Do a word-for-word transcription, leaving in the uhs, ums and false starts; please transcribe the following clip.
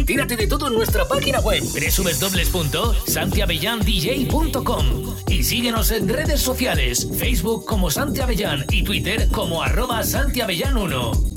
Entérate de todo en nuestra página web doble u doble u doble u punto santi avellán d j punto com y síguenos en redes sociales, Facebook como Santi Avellán y Twitter como arroba santi avellán uno.